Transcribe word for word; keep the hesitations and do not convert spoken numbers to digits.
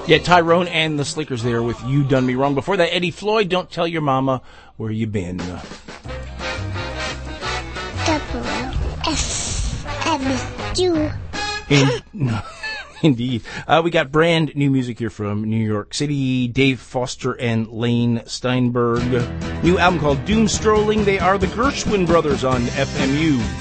Yeah, Tyrone and the Slickers there with You Done Me Wrong. Before that, Eddie Floyd, Don't Tell Your Mama Where You Been. W F M U. In, no, indeed. Uh, we got brand new music here from New York City. Dave Foster and Lane Steinberg. New album called Doom Strolling. They are the Gershwin Brothers on F M U.